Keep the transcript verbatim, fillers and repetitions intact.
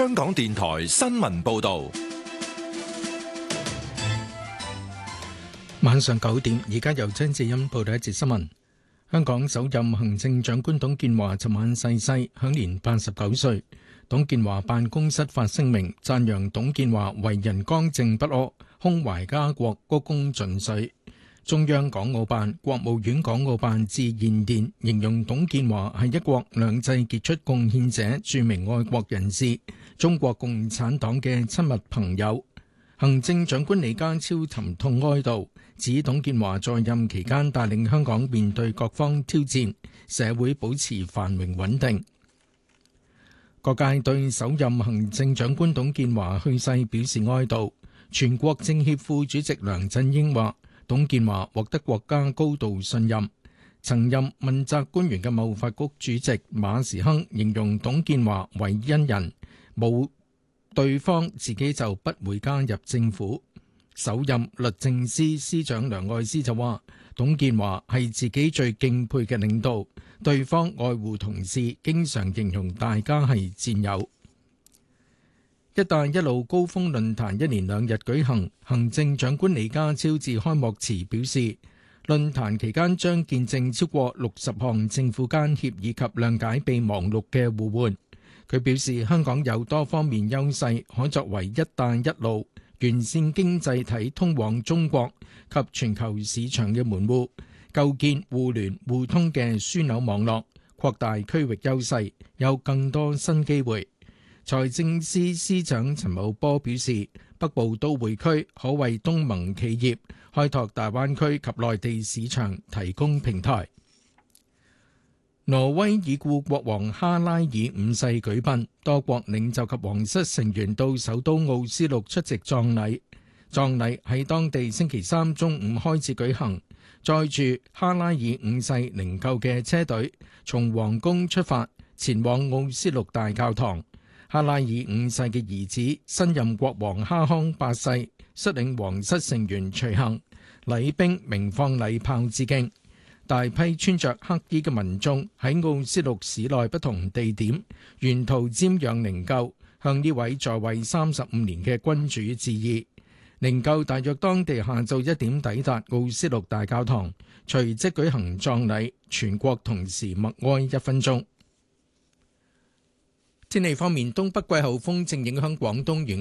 香港電台新聞報道。 晚上九點，而家由張智欣報道一節新聞。香港首任行政長官董建華尋晚逝世，享年八十九歲。董建華辦公室發聲明，讚揚董建華為人剛正不阿，胸懷家國，鞠躬盡瘁。中央港澳辦、國務院港澳辦致唁電，形容董建華係一國兩制傑出貢獻者、著名愛國人士、中國共產黨嘅親密朋友。行政長官李家超沉痛哀悼，指董建華在任期間帶領香港面對各方挑戰，社會保持繁榮穩定。各界對首任行政長官董建華去世表示哀悼。全國政協副主席梁振英話，董建華獲得國家高度信任。曾任問責官員嘅貿發局主席馬時亨形容董建華為恩人，冇對方自己就不會加入政府。首任律政司司長梁愛詩就話，董建華係自己最敬佩嘅領導，對方愛護同事，經常形容大家係戰友。一帶一路高峰論壇一連兩日舉行，行政長官李家超致開幕詞表示，論壇期間將見證超過六十項政府間協議及諒解備忘錄嘅互換。佢表示，香港有多方面優勢，可作為一帶一路完善經濟體通往中國及全球市場嘅門戶，構建互聯互通嘅樞紐網絡，擴大區域優勢，有更多新機會。財政司司長陳茂波表示，北部都會區可為東盟企業開拓大灣區及內地市場提供平台。挪威已故國王哈拉爾五世舉殯，多國領袖及皇室成員到首都奧斯陸出席葬禮。葬禮喺當地星期三中午開始舉行，載住哈拉爾五世靈柩嘅車隊從皇宮出發，前往奧斯陸大教堂。哈拉爾五世嘅兒子新任國王哈康八世率領皇室成員隨行，禮兵鳴放禮炮致敬。大批穿着黑衣嘅民眾喺奧斯陸市內不同地點沿途瞻仰靈柩，向呢位在位三十五年嘅君主致意。靈柩大約當地下晝一點抵達奧斯陸大教堂，隨即舉行葬禮，全國同時默哀一分鐘。天氣方面，東北季候風正影響廣東沿